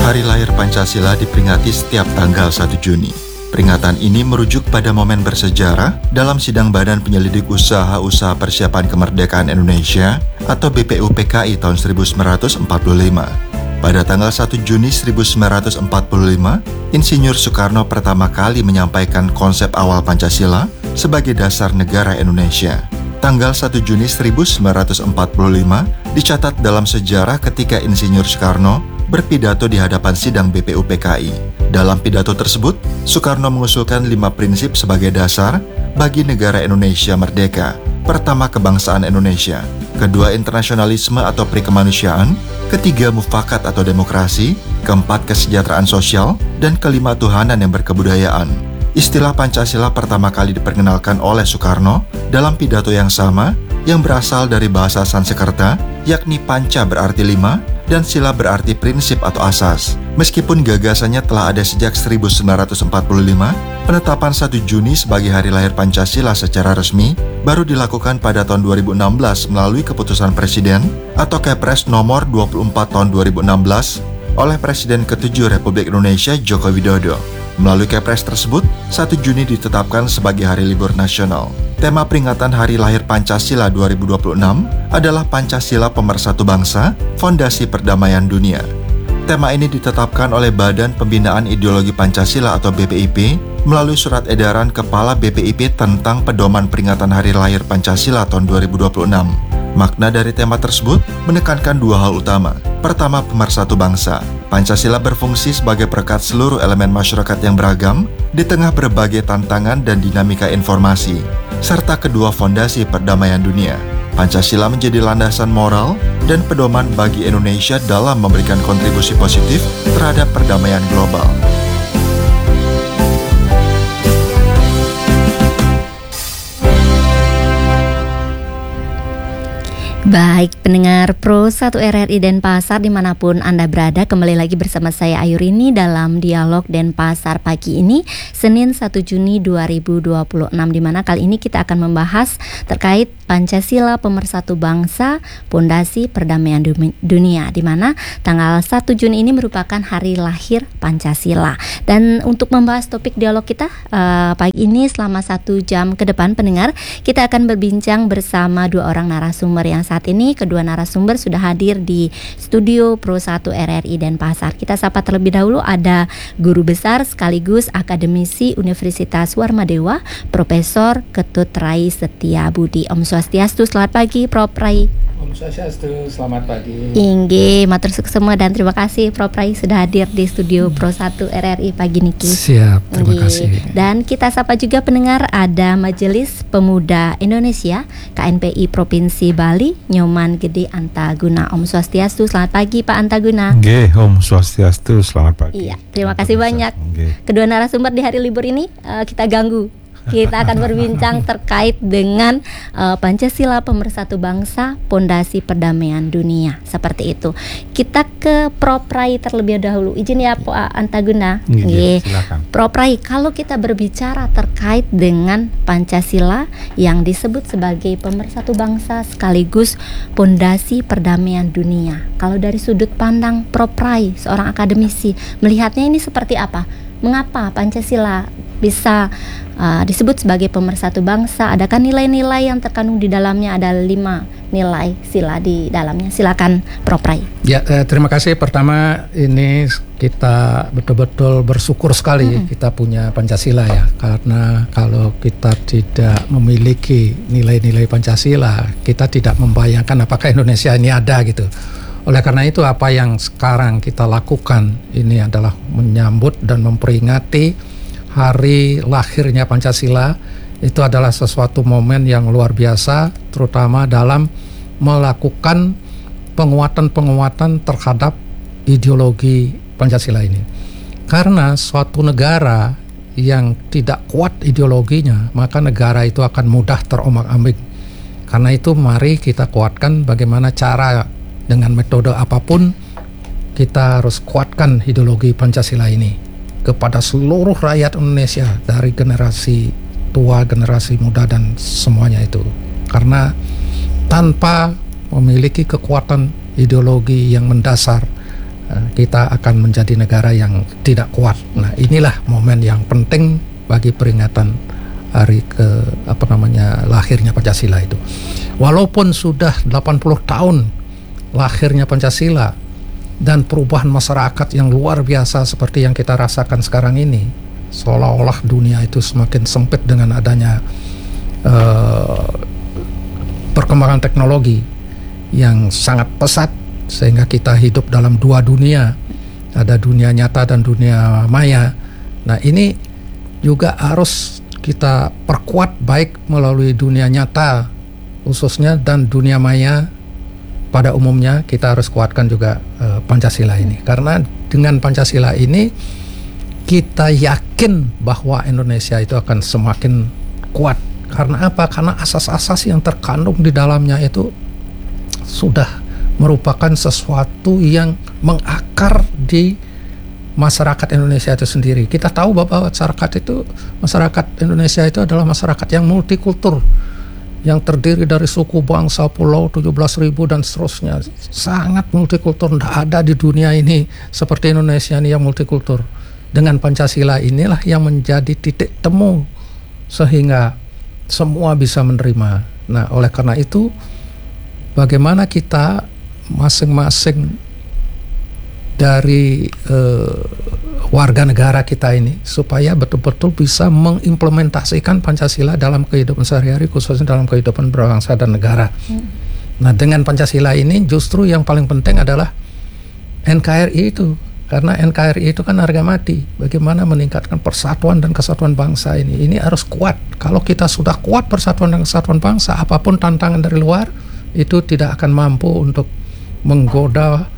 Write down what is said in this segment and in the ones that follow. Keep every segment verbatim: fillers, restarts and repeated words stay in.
Hari lahir Pancasila diperingati setiap tanggal satu Juni. Peringatan ini merujuk pada momen bersejarah dalam sidang Badan Penyelidik Usaha-Usaha Persiapan Kemerdekaan Indonesia atau B P U P K I tahun seribu sembilan ratus empat puluh lima. Pada tanggal satu Juni seribu sembilan ratus empat puluh lima, Insinyur Soekarno pertama kali menyampaikan konsep awal Pancasila sebagai dasar negara Indonesia. Tanggal satu Juni seribu sembilan ratus empat puluh lima dicatat dalam sejarah ketika Insinyur Soekarno berpidato di hadapan sidang B P U P K I. Dalam pidato tersebut, Soekarno mengusulkan lima prinsip sebagai dasar bagi negara Indonesia merdeka. Pertama, kebangsaan Indonesia. Kedua, internasionalisme atau perikemanusiaan. Ketiga, mufakat atau demokrasi. Keempat, kesejahteraan sosial. Dan kelima, tuhanan yang berkebudayaan. Istilah Pancasila pertama kali diperkenalkan oleh Soekarno dalam pidato yang sama yang berasal dari bahasa Sanskerta, yakni panca berarti lima, dan sila berarti prinsip atau asas. Meskipun gagasannya telah ada sejak seribu sembilan ratus empat puluh lima, penetapan satu Juni sebagai hari lahir Pancasila secara resmi baru dilakukan pada tahun dua ribu enam belas melalui keputusan Presiden atau Kepres nomor dua puluh empat tahun dua ribu enam belas oleh Presiden ketujuh Republik Indonesia Joko Widodo. Melalui Kepres tersebut, satu Juni ditetapkan sebagai hari libur nasional. Tema peringatan Hari Lahir Pancasila dua ribu dua puluh enam adalah Pancasila Pemersatu Bangsa, Fondasi Perdamaian Dunia. Tema ini ditetapkan oleh Badan Pembinaan Ideologi Pancasila atau B P I P melalui surat edaran Kepala B P I P tentang pedoman peringatan Hari Lahir Pancasila tahun dua ribu dua puluh enam. Makna dari tema tersebut menekankan dua hal utama. Pertama, pemersatu bangsa. Pancasila berfungsi sebagai perekat seluruh elemen masyarakat yang beragam di tengah berbagai tantangan dan dinamika informasi. Serta kedua, fondasi perdamaian dunia. Pancasila menjadi landasan moral dan pedoman bagi Indonesia dalam memberikan kontribusi positif terhadap perdamaian global. Baik, pendengar Pro satu R R I Denpasar dimanapun Anda berada, kembali lagi bersama saya Ayurini dalam Dialog Denpasar pagi ini, Senin satu Juni dua ribu dua puluh enam, di mana kali ini kita akan membahas terkait Pancasila Pemersatu Bangsa, Pondasi Perdamaian Dunia, di mana tanggal satu Juni ini merupakan hari lahir Pancasila. Dan untuk membahas topik dialog kita uh, pagi ini selama satu jam ke depan, pendengar, kita akan berbincang bersama dua orang narasumber yang saat ini kedua narasumber sudah hadir di studio Pro satu R R I Denpasar. Kita sapa terlebih dahulu, ada guru besar sekaligus akademisi Universitas Warmadewa, Profesor Ketut Rai Setiabudi. Om Swastiastu, selamat pagi Prof Rai. Om Swastiastu, selamat pagi. Inggih, matur suwun semua dan terima kasih Prof Rai sudah hadir di studio Pro satu R R I pagi niki. Siap, terima Inggih. kasih. Dan kita sapa juga pendengar, ada Majelis Pemuda Indonesia K N P I Provinsi Bali, Nyoman Gede Antaguna. Om Swastiastu, selamat pagi Pak Antaguna. Nggih, Om Swastiastu, selamat pagi. Iya, terima kasih banyak. Nggih. Kedua narasumber di hari libur ini uh, kita ganggu. Kita akan berbincang terkait dengan uh, Pancasila Pemersatu Bangsa, Pondasi Perdamaian Dunia. Seperti itu. Kita ke Prof Rai terlebih dahulu. Izin ya Pak Antaguna. Nggih, silakan. Prof Rai, kalau kita berbicara terkait dengan Pancasila yang disebut sebagai pemersatu bangsa sekaligus pondasi perdamaian dunia, kalau dari sudut pandang Prof Rai, seorang akademisi, melihatnya ini seperti apa? Mengapa Pancasila bisa uh, disebut sebagai pemersatu bangsa? Adakah nilai-nilai yang terkandung di dalamnya? Ada lima nilai sila di dalamnya. Silakan Prof Rai. Ya, eh, terima kasih. Pertama, ini kita betul-betul bersyukur sekali mm-hmm. kita punya Pancasila ya. Karena kalau kita tidak memiliki nilai-nilai Pancasila, kita tidak membayangkan apakah Indonesia ini ada gitu. Oleh karena itu, apa yang sekarang kita lakukan ini adalah menyambut dan memperingati hari lahirnya Pancasila. Itu adalah sesuatu momen yang luar biasa, terutama dalam melakukan penguatan-penguatan terhadap ideologi Pancasila ini. Karena suatu negara yang tidak kuat ideologinya, maka negara itu akan mudah terombang-ambing. Karena itu mari kita kuatkan bagaimana cara, dengan metode apapun kita harus kuatkan ideologi Pancasila ini kepada seluruh rakyat Indonesia, dari generasi tua, generasi muda, dan semuanya itu. Karena tanpa memiliki kekuatan ideologi yang mendasar, kita akan menjadi negara yang tidak kuat. Nah, inilah momen yang penting bagi peringatan hari ke apa namanya lahirnya Pancasila itu. Walaupun sudah delapan puluh tahun lahirnya Pancasila dan perubahan masyarakat yang luar biasa seperti yang kita rasakan sekarang ini, seolah-olah dunia itu semakin sempit dengan adanya uh, perkembangan teknologi yang sangat pesat, sehingga kita hidup dalam dua dunia, ada dunia nyata dan dunia maya. Nah, ini juga harus kita perkuat baik melalui dunia nyata khususnya dan dunia maya pada umumnya. Kita harus kuatkan juga uh, Pancasila ini, karena dengan Pancasila ini kita yakin bahwa Indonesia itu akan semakin kuat. Karena apa? Karena asas-asas yang terkandung di dalamnya itu sudah merupakan sesuatu yang mengakar di masyarakat Indonesia itu sendiri. Kita tahu bahwa masyarakat itu, masyarakat Indonesia itu adalah masyarakat yang multikultur, yang terdiri dari suku, bangsa, pulau, tujuh belas ribu dan seterusnya. Sangat multikultur, tidak ada di dunia ini seperti Indonesia ini yang multikultur. Dengan Pancasila inilah yang menjadi titik temu sehingga semua bisa menerima. Nah, oleh karena itu, bagaimana kita masing-masing dari uh, warga negara kita ini supaya betul-betul bisa mengimplementasikan Pancasila dalam kehidupan sehari-hari, khususnya dalam kehidupan berbangsa dan negara. Hmm. Nah, dengan Pancasila ini justru yang paling penting adalah N K R I itu, karena N K R I itu kan harga mati. Bagaimana meningkatkan persatuan dan kesatuan bangsa ini? Ini harus kuat. Kalau kita sudah kuat persatuan dan kesatuan bangsa, apapun tantangan dari luar itu tidak akan mampu untuk menggoda,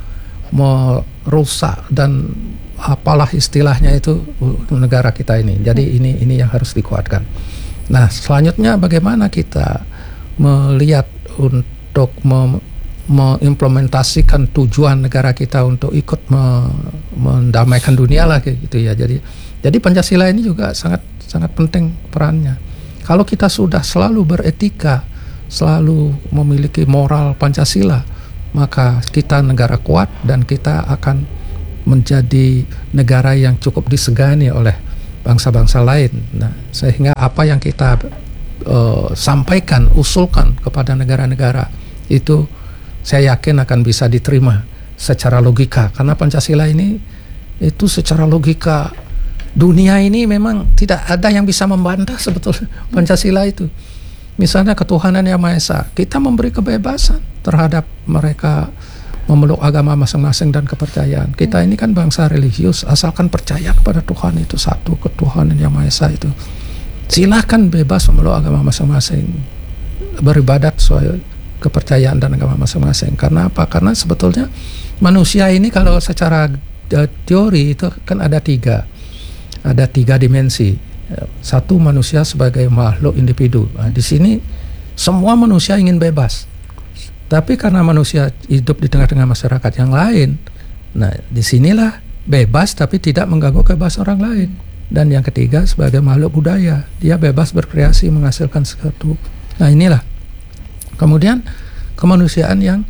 merusak dan apalah istilahnya itu negara kita ini. Jadi ini ini yang harus dikuatkan. Nah, selanjutnya bagaimana kita melihat untuk mem, mengimplementasikan tujuan negara kita untuk ikut me, mendamaikan dunia lah gitu ya. Jadi jadi Pancasila ini juga sangat sangat penting perannya. Kalau kita sudah selalu beretika, selalu memiliki moral Pancasila, maka kita negara kuat dan kita akan menjadi negara yang cukup disegani oleh bangsa-bangsa lain. Nah, sehingga apa yang kita uh, sampaikan, usulkan kepada negara-negara itu saya yakin akan bisa diterima secara logika, karena Pancasila ini itu secara logika dunia ini memang tidak ada yang bisa membantah sebetulnya Pancasila itu. Misalnya ketuhanan yang Maha Esa, kita memberi kebebasan terhadap mereka memeluk agama masing-masing dan kepercayaan. Kita ini kan bangsa religius, asalkan percaya kepada Tuhan itu satu, ketuhanan yang Maha Esa itu. Silahkan bebas memeluk agama masing-masing, beribadat sesuai kepercayaan dan agama masing-masing. Karena apa? Karena sebetulnya manusia ini kalau secara uh, teori itu kan ada tiga, ada tiga dimensi. Satu, manusia sebagai makhluk individu. Nah, di sini semua manusia ingin bebas, tapi karena manusia hidup di tengah-tengah masyarakat yang lain, nah disinilah bebas tapi tidak mengganggu kebebasan orang lain. Dan yang ketiga, sebagai makhluk budaya, dia bebas berkreasi, menghasilkan sesuatu. Nah, inilah kemudian kemanusiaan yang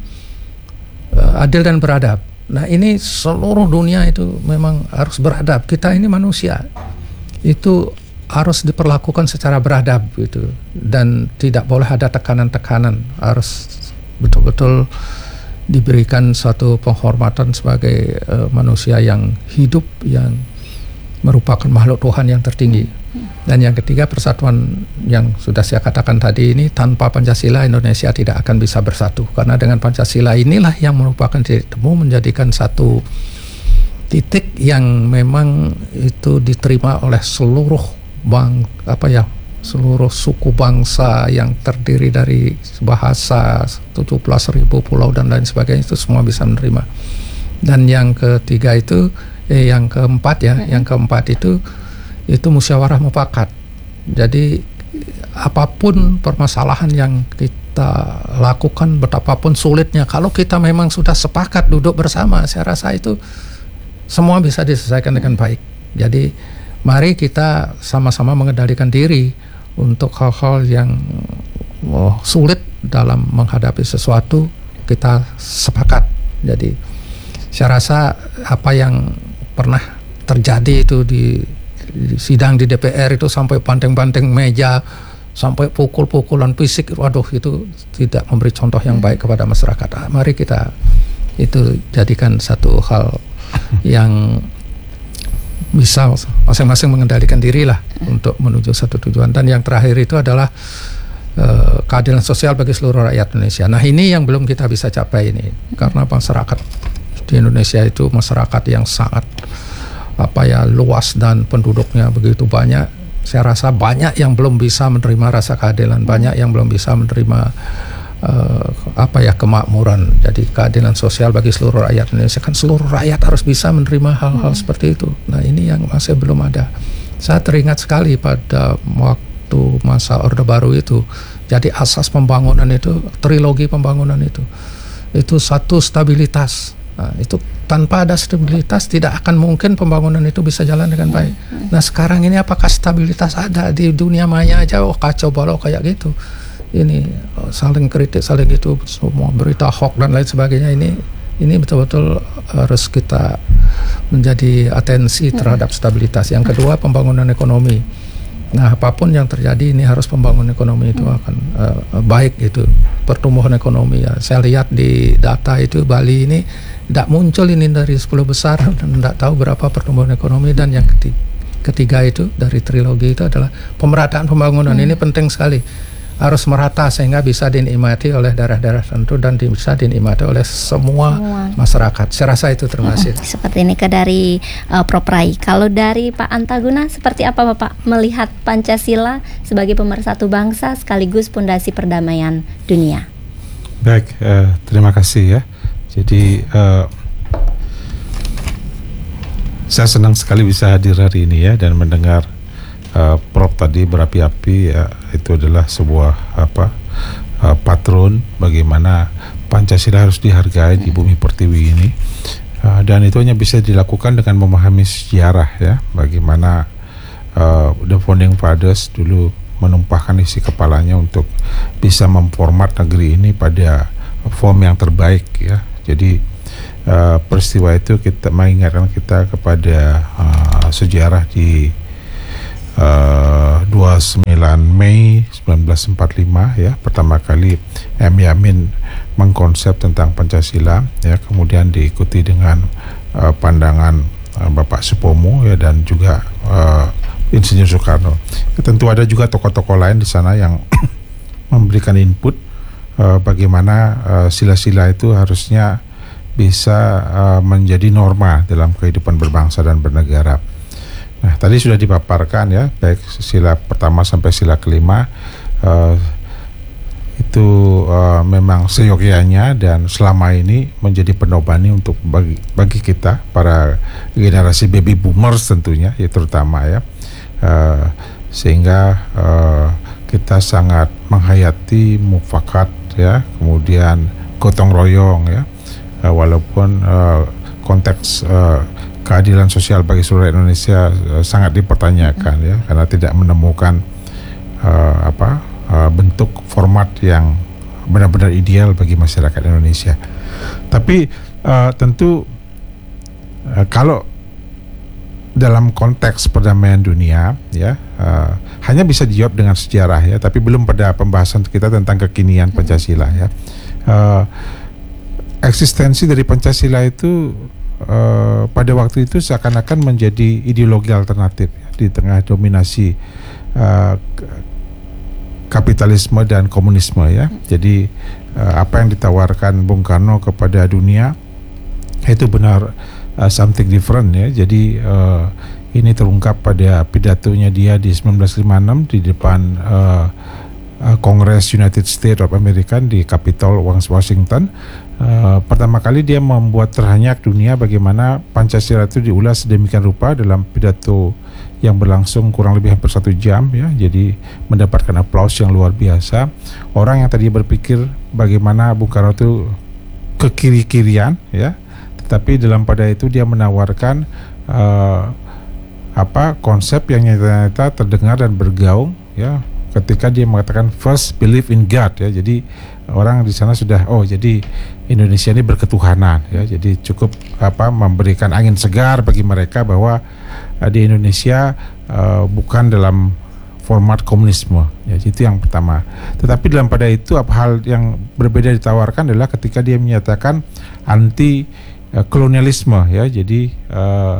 uh, adil dan beradab. Nah, ini seluruh dunia itu memang harus beradab. Kita ini manusia itu harus diperlakukan secara beradab gitu, dan tidak boleh ada tekanan-tekanan, harus betul-betul diberikan suatu penghormatan sebagai uh, manusia yang hidup, yang merupakan makhluk Tuhan yang tertinggi. Dan yang ketiga, persatuan yang sudah saya katakan tadi ini, tanpa Pancasila Indonesia tidak akan bisa bersatu, karena dengan Pancasila inilah yang merupakan titik temu, menjadikan satu titik yang memang itu diterima oleh seluruh bang apa ya seluruh suku bangsa yang terdiri dari bahasa, tujuh belas ribu pulau dan lain sebagainya, itu semua bisa menerima. Dan yang ketiga itu eh, yang keempat ya mm-hmm. yang keempat itu itu musyawarah mufakat. Jadi apapun permasalahan yang kita lakukan, betapapun sulitnya, kalau kita memang sudah sepakat duduk bersama, saya rasa itu semua bisa diselesaikan dengan baik. Jadi mari kita sama-sama mengendalikan diri untuk hal-hal yang oh, sulit dalam menghadapi sesuatu, kita sepakat. Jadi saya rasa apa yang pernah terjadi itu di, di sidang di D P R itu sampai banteng-banteng meja, sampai pukul-pukulan fisik, waduh itu tidak memberi contoh yang baik kepada masyarakat. Ah, mari kita itu jadikan satu hal yang bisa masing-masing mengendalikan diri lah untuk menuju satu tujuan. Dan yang terakhir itu adalah uh, keadilan sosial bagi seluruh rakyat Indonesia. Nah ini yang belum kita bisa capai ini, karena masyarakat di Indonesia itu masyarakat yang sangat apa ya luas dan penduduknya begitu banyak. Saya rasa banyak yang belum bisa menerima rasa keadilan, banyak yang belum bisa menerima uh, apa ya kemakmuran. Jadi keadilan sosial bagi seluruh rakyat Indonesia, kan seluruh rakyat harus bisa menerima hal-hal hmm. seperti itu. Nah ini yang masih belum ada. Saya teringat sekali pada waktu masa Orde Baru itu. Jadi asas pembangunan itu, trilogi pembangunan itu, itu satu stabilitas. Nah, itu tanpa ada stabilitas tidak akan mungkin pembangunan itu bisa jalan dengan baik. Nah sekarang ini apakah stabilitas ada di dunia maya aja? Oh kacau balau kayak gitu. Ini oh, saling kritik, saling itu semua berita hoax dan lain sebagainya. Ini ini betul-betul harus kita menjadi atensi terhadap stabilitas. Yang kedua pembangunan ekonomi. Nah apapun yang terjadi ini harus pembangunan ekonomi itu akan uh, baik itu pertumbuhan ekonomi ya. Saya lihat di data itu Bali ini tidak muncul ini dari sepuluh besar dan tidak tahu berapa pertumbuhan ekonomi. Dan yang ketiga, ketiga itu dari trilogi itu adalah pemerataan pembangunan. hmm. Ini penting sekali, harus merata sehingga bisa dinikmati oleh daerah-daerah tertentu dan bisa dinikmati oleh semua, semua. masyarakat. Saya rasa itu terima kasih. hmm. Seperti ini ke dari uh, Prof Rai. Kalau dari Pak Antaguna, seperti apa Bapak melihat Pancasila sebagai pemersatu bangsa sekaligus pondasi perdamaian dunia? Baik, uh, terima kasih ya. Jadi uh, saya senang sekali bisa hadir hari ini ya dan mendengar uh, Prof tadi berapi-api ya, itu adalah sebuah apa uh, patron bagaimana Pancasila harus dihargai di bumi pertiwi ini, uh, dan itu hanya bisa dilakukan dengan memahami sejarah ya, bagaimana uh, the founding fathers dulu menumpahkan isi kepalanya untuk bisa memformat negeri ini pada form yang terbaik ya. Jadi uh, peristiwa itu kita mengingatkan kita kepada uh, sejarah di uh, dua puluh sembilan Mei seribu sembilan ratus empat puluh lima ya, pertama kali M. Yamin mengkonsep tentang Pancasila ya, kemudian diikuti dengan uh, pandangan uh, Bapak Supomo ya, dan juga uh, Insinyur Soekarno. Ya, tentu ada juga tokoh-tokoh lain di sana yang memberikan input Uh, bagaimana uh, sila-sila itu harusnya bisa uh, menjadi norma dalam kehidupan berbangsa dan bernegara. Nah, tadi sudah dipaparkan ya, baik sila pertama sampai sila kelima uh, itu uh, memang seyogyanya dan selama ini menjadi penopani untuk bagi, bagi kita para generasi baby boomers tentunya ya, terutama ya, uh, sehingga uh, kita sangat menghayati mufakat ya, kemudian gotong royong ya, uh, walaupun uh, konteks uh, keadilan sosial bagi seluruh Indonesia uh, sangat dipertanyakan ya, karena tidak menemukan uh, apa uh, bentuk format yang benar-benar ideal bagi masyarakat Indonesia. Tapi uh, tentu uh, kalau dalam konteks perdamaian dunia ya, uh, hanya bisa dijawab dengan sejarah ya, tapi belum pada pembahasan kita tentang kekinian Pancasila ya. Uh, eksistensi dari Pancasila itu uh, pada waktu itu seakan-akan menjadi ideologi alternatif ya, di tengah dominasi uh, kapitalisme dan komunisme ya. Jadi uh, apa yang ditawarkan Bung Karno kepada dunia itu benar Uh, something different ya. Jadi uh, ini terungkap pada pidatonya dia di seribu sembilan ratus lima puluh enam di depan uh, uh, Kongres United States of America di Capitol Washington. Uh, pertama kali dia membuat terhanyak dunia bagaimana Pancasila itu diulas sedemikian rupa dalam pidato yang berlangsung kurang lebih hampir satu jam ya. Jadi mendapatkan aplaus yang luar biasa. Orang yang tadi berpikir bagaimana Bung Karno itu kekiri-kirian ya, tapi dalam pada itu dia menawarkan uh, apa konsep yang nyata-nyata terdengar dan bergaung ya, ketika dia mengatakan first believe in God ya. Jadi orang di sana sudah oh jadi Indonesia ini berketuhanan ya, jadi cukup apa memberikan angin segar bagi mereka bahwa uh, di Indonesia uh, bukan dalam format komunisme ya, itu yang pertama. Tetapi dalam pada itu apa hal yang berbeda ditawarkan adalah ketika dia menyatakan anti uh, kolonialisme ya, jadi uh,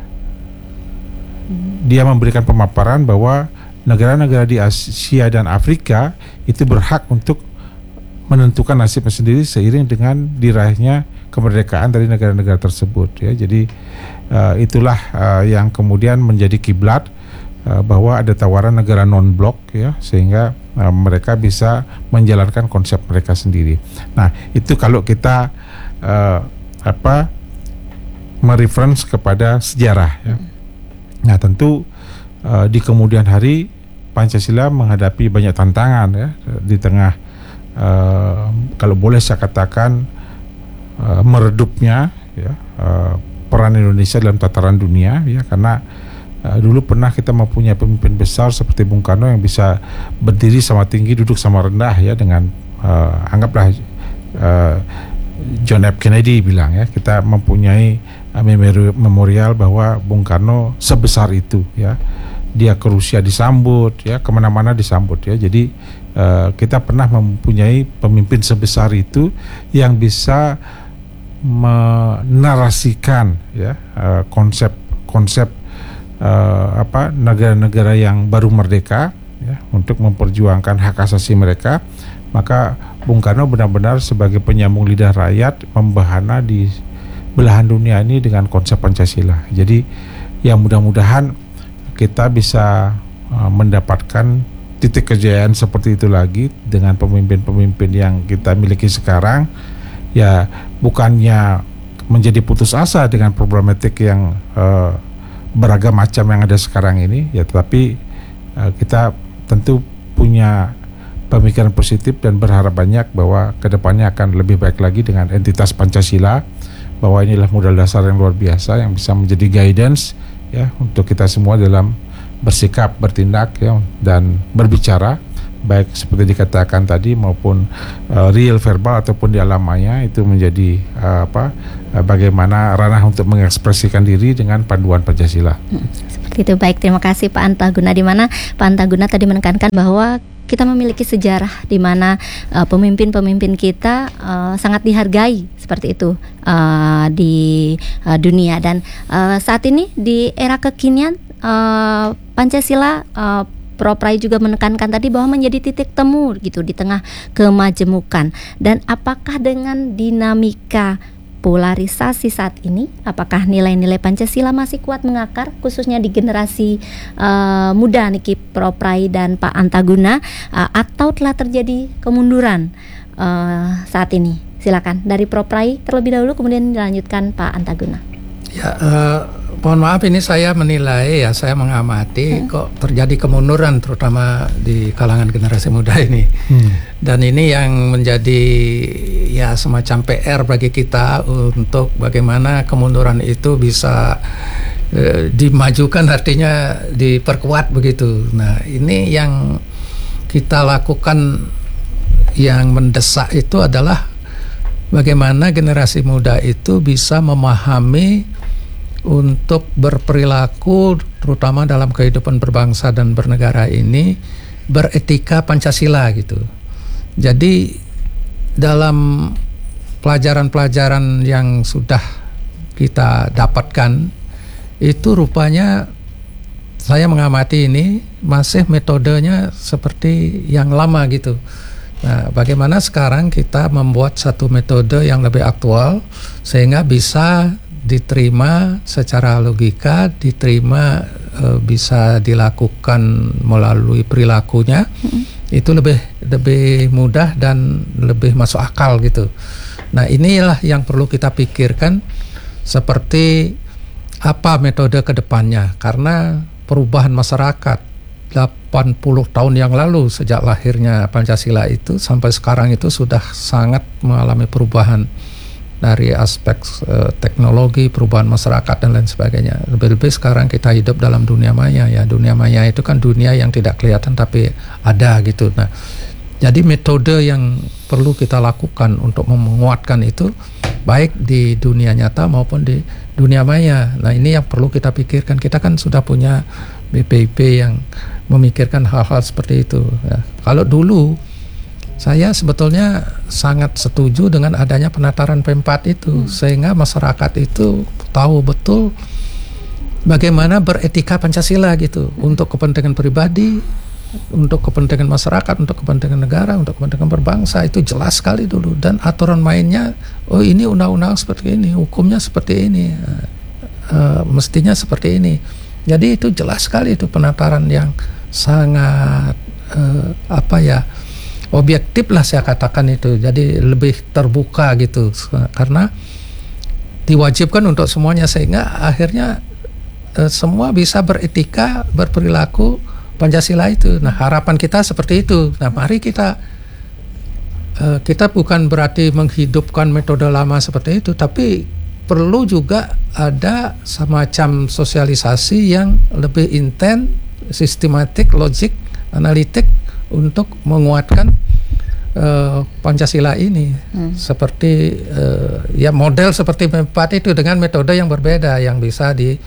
dia memberikan pemaparan bahwa negara-negara di Asia dan Afrika itu berhak untuk menentukan nasibnya sendiri seiring dengan diraihnya kemerdekaan dari negara-negara tersebut ya. Jadi uh, itulah uh, yang kemudian menjadi kiblat uh, bahwa ada tawaran negara non-blok ya, sehingga uh, mereka bisa menjalankan konsep mereka sendiri. Nah, itu kalau kita uh, apa mereference kepada sejarah ya. Nah, tentu uh, di kemudian hari Pancasila menghadapi banyak tantangan ya di tengah Uh, kalau boleh saya katakan uh, meredupnya ya, uh, peran Indonesia dalam tataran dunia ya, karena uh, dulu pernah kita mempunyai pemimpin besar seperti Bung Karno yang bisa berdiri sama tinggi duduk sama rendah ya, dengan uh, anggaplah uh, John F. Kennedy bilang ya, kita mempunyai uh, memorial bahwa Bung Karno sebesar itu ya, dia ke Rusia disambut ya, kemana-mana disambut ya. Jadi Uh, kita pernah mempunyai pemimpin sebesar itu yang bisa menarasikan ya uh, konsep-konsep uh, apa negara-negara yang baru merdeka ya, untuk memperjuangkan hak asasi mereka. Maka Bung Karno benar-benar sebagai penyambung lidah rakyat membahana di belahan dunia ini dengan konsep Pancasila. Jadi ya mudah-mudahan kita bisa uh, mendapatkan titik kejayaan seperti itu lagi dengan pemimpin-pemimpin yang kita miliki sekarang ya, bukannya menjadi putus asa dengan problematik yang uh, beragam macam yang ada sekarang ini ya, tetapi uh, kita tentu punya pemikiran positif dan berharap banyak bahwa kedepannya akan lebih baik lagi dengan entitas Pancasila, bahwa inilah modal dasar yang luar biasa yang bisa menjadi guidance ya untuk kita semua dalam bersikap, bertindak ya, dan berbicara, baik seperti dikatakan tadi maupun uh, real verbal ataupun di alam maya, itu menjadi uh, apa uh, bagaimana ranah untuk mengekspresikan diri dengan panduan Pancasila. Hmm, seperti itu. Baik, terima kasih Pak Antaguna, di mana Pak Antaguna tadi menekankan bahwa kita memiliki sejarah di mana uh, pemimpin-pemimpin kita uh, sangat dihargai seperti itu uh, di uh, dunia, dan uh, saat ini di era kekinian uh, Pancasila, uh, Prof Rai juga menekankan tadi bahwa menjadi titik temu gitu di tengah kemajemukan. Dan apakah dengan dinamika polarisasi saat ini, apakah nilai-nilai Pancasila masih kuat mengakar khususnya di generasi uh, muda niki Prof Rai dan Pak Antaguna, uh, atau telah terjadi kemunduran uh, saat ini? Silakan dari Prof Rai terlebih dahulu, kemudian dilanjutkan Pak Antaguna. Ya, uh, mohon maaf, ini saya menilai ya, saya mengamati hmm. kok terjadi kemunduran terutama di kalangan generasi muda ini. Hmm. Dan ini yang menjadi ya semacam P R bagi kita untuk bagaimana kemunduran itu bisa eh, dimajukan, artinya diperkuat begitu. Nah, ini yang kita lakukan yang mendesak itu adalah bagaimana generasi muda itu bisa memahami untuk berperilaku terutama dalam kehidupan berbangsa dan bernegara ini beretika Pancasila gitu. Jadi dalam pelajaran-pelajaran yang sudah kita dapatkan itu rupanya saya mengamati ini masih metodenya seperti yang lama gitu. Nah, bagaimana sekarang kita membuat satu metode yang lebih aktual sehingga bisa diterima secara logika, diterima e, bisa dilakukan melalui perilakunya, hmm. itu lebih lebih mudah dan lebih masuk akal gitu. Nah, inilah yang perlu kita pikirkan, seperti apa metode kedepannya, karena perubahan masyarakat delapan puluh tahun yang lalu sejak lahirnya Pancasila itu sampai sekarang itu sudah sangat mengalami perubahan dari aspek uh, teknologi, perubahan masyarakat dan lain sebagainya. Lebih-lebih sekarang kita hidup dalam dunia maya ya. Dunia maya itu kan dunia yang tidak kelihatan tapi ada gitu. Nah, Jadi metode yang perlu kita lakukan untuk menguatkan itu baik di dunia nyata maupun di dunia maya. Nah, ini yang perlu kita pikirkan. Kita kan sudah punya B P I P yang memikirkan hal-hal seperti itu ya. Kalau dulu saya sebetulnya sangat setuju dengan adanya penataran P empat itu, hmm. sehingga masyarakat itu tahu betul bagaimana beretika Pancasila gitu, hmm. untuk kepentingan pribadi, untuk kepentingan masyarakat, untuk kepentingan negara, untuk kepentingan berbangsa. Itu jelas sekali dulu, dan aturan mainnya, oh ini undang-undang seperti ini, hukumnya seperti ini, uh, uh, mestinya seperti ini. Jadi itu jelas sekali, itu penataran yang sangat uh, apa ya, objektif lah saya katakan itu. Jadi lebih terbuka gitu, karena diwajibkan untuk semuanya, sehingga akhirnya uh, semua bisa beretika, berperilaku Pancasila itu. Nah, harapan kita seperti itu. Nah, mari kita uh, kita bukan berarti menghidupkan metode lama seperti itu, tapi perlu juga ada semacam sosialisasi yang lebih intens, sistematik, logik, analitik untuk menguatkan uh, Pancasila ini. Hmm. Seperti uh, ya model seperti P empat itu dengan metode yang berbeda yang bisa di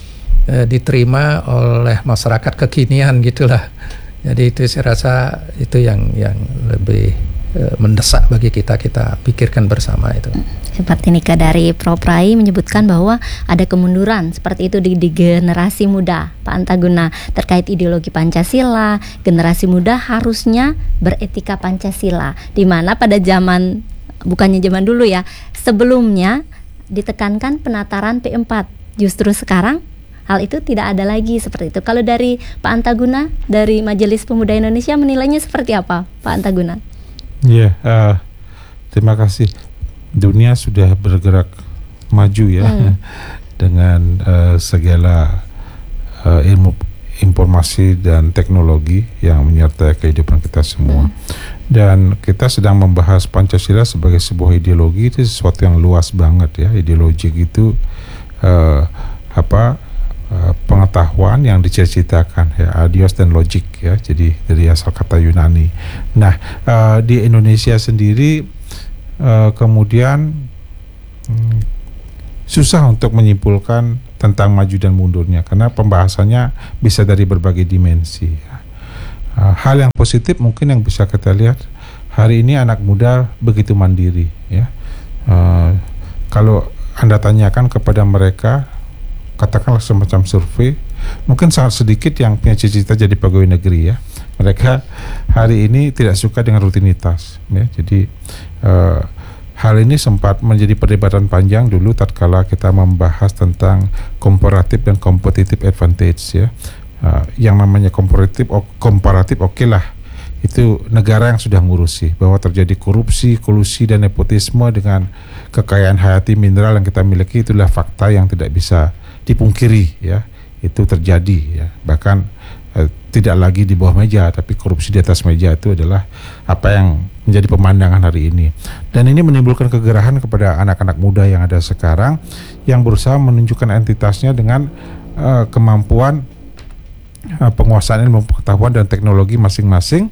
uh, diterima oleh masyarakat kekinian gitulah. Jadi itu saya rasa itu yang yang lebih uh, mendesak bagi kita kita pikirkan bersama itu. Seperti Nika dari Prof Rai menyebutkan bahwa ada kemunduran seperti itu di, di generasi muda, Pak Antaguna, terkait ideologi Pancasila. Generasi muda harusnya beretika Pancasila, di mana pada zaman, bukannya zaman dulu ya, sebelumnya ditekankan penataran P empat. Justru sekarang hal itu tidak ada lagi seperti itu. Kalau dari Pak Antaguna dari Majelis Pemuda Indonesia menilainya seperti apa, Pak Antaguna? Iya, yeah, uh, terima kasih. Dunia sudah bergerak maju ya, hmm. dengan uh, segala uh, ilmu informasi dan teknologi yang menyertai kehidupan kita semua. Hmm. Dan kita sedang membahas Pancasila sebagai sebuah ideologi. Itu sesuatu yang luas banget ya. Ideologi itu uh, apa uh, pengetahuan yang dicita-citakan ya, adios dan logik ya. Jadi dari asal kata Yunani. Nah, uh, di Indonesia sendiri Uh, kemudian hmm, susah untuk menyimpulkan tentang maju dan mundurnya karena pembahasannya bisa dari berbagai dimensi ya. Uh, hal yang positif mungkin yang bisa kita lihat hari ini anak muda begitu mandiri ya. Uh, kalau Anda tanyakan kepada mereka, katakanlah semacam survei, mungkin sangat sedikit yang punya cita-cita jadi pegawai negeri ya. Mereka hari ini tidak suka dengan rutinitas ya. Jadi uh, hal ini sempat menjadi perdebatan panjang dulu tatkala kita membahas tentang komparatif dan competitive advantage ya. Uh, yang namanya komparatif oh, komparatif oke okay lah. Itu negara yang sudah ngurusi bahwa terjadi korupsi, kolusi dan nepotisme dengan kekayaan hayati mineral yang kita miliki, itulah fakta yang tidak bisa dipungkiri ya. Itu terjadi ya. Bahkan tidak lagi di bawah meja, tapi korupsi di atas meja itu adalah apa yang menjadi pemandangan hari ini. Dan ini menimbulkan kegerahan kepada anak-anak muda yang ada sekarang yang berusaha menunjukkan entitasnya dengan uh, kemampuan uh, penguasaan ilmu pengetahuan dan teknologi masing-masing,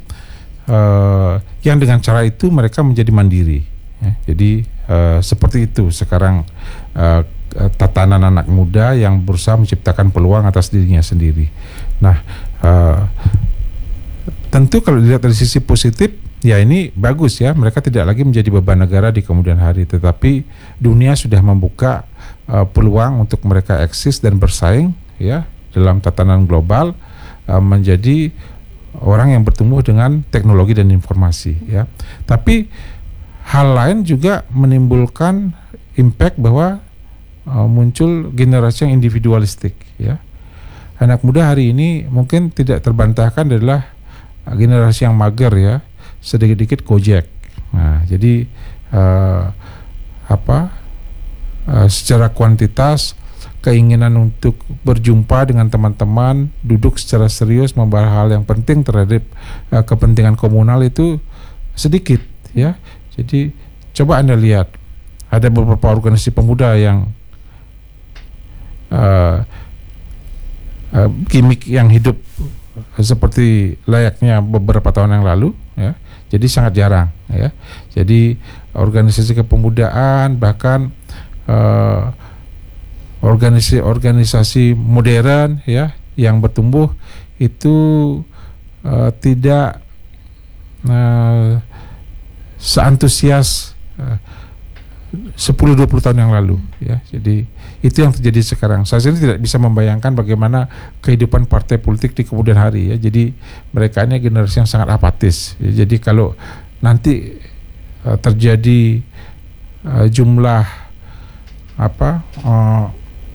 uh, yang dengan cara itu mereka menjadi mandiri ya. Jadi uh, seperti itu sekarang uh, tatanan anak muda yang berusaha menciptakan peluang atas dirinya sendiri. Nah, uh, tentu kalau dilihat dari sisi positif, ya ini bagus ya. Mereka tidak lagi menjadi beban negara di kemudian hari, tetapi dunia sudah membuka uh, peluang untuk mereka eksis dan bersaing ya dalam tatanan global, uh, menjadi orang yang bertumbuh dengan teknologi dan informasi ya. Tapi hal lain juga menimbulkan impact bahwa Uh, muncul generasi yang individualistik ya. Anak muda hari ini mungkin tidak terbantahkan adalah uh, generasi yang mager ya, sedikit-dikit Gojek. Nah, jadi uh, apa uh, secara kuantitas keinginan untuk berjumpa dengan teman-teman, duduk secara serius membahas hal yang penting terhadap uh, kepentingan komunal itu sedikit ya. Jadi coba Anda lihat ada beberapa organisasi pemuda yang Uh, uh, gimmick yang hidup seperti layaknya beberapa tahun yang lalu ya. Jadi sangat jarang ya. Jadi organisasi kepemudaan bahkan uh, organisasi-organisasi modern ya yang bertumbuh itu uh, tidak uh, seantusias uh, sepuluh dua puluh tahun yang lalu ya. Jadi itu yang terjadi sekarang. Saya sendiri tidak bisa membayangkan bagaimana kehidupan partai politik di kemudian hari ya. Jadi mereka ini generasi yang sangat apatis. Ya, jadi kalau nanti uh, terjadi uh, jumlah apa uh,